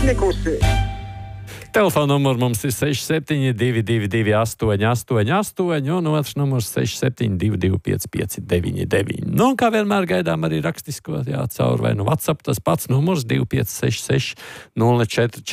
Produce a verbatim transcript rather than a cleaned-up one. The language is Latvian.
nekusīgi. Telefona numurs mums ir seši septiņi divi divi divi astoņi astoņi astoņi un otrs numurs seši septiņi divi divi pieci pieci deviņi deviņi. Nu, kā vienmēr gaidām arī rakstisko, jā, caur vai nu WhatsApp tas pats numurs divi pieci seši seši nulle četri četri